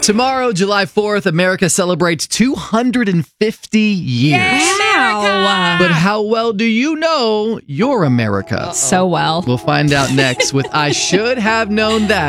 Tomorrow, July 4th, America celebrates 250 years. Wow. But how well do you know your America? So well. We'll find out next with I Should Have Known That.